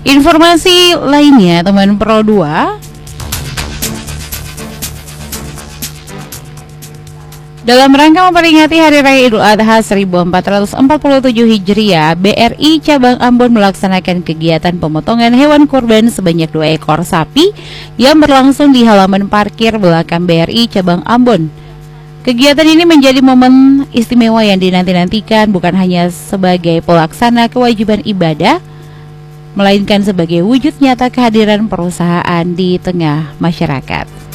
Informasi lainnya teman Pro 2, dalam rangka memperingati Hari Raya Idul Adha 1447 Hijriah, BRI Cabang Ambon melaksanakan kegiatan pemotongan hewan kurban sebanyak 2 ekor sapi yang berlangsung di halaman parkir belakang BRI Cabang Ambon. Kegiatan ini menjadi momen istimewa yang dinanti-nantikan bukan hanya sebagai pelaksana kewajiban ibadah, melainkan sebagai wujud nyata kehadiran perusahaan di tengah masyarakat.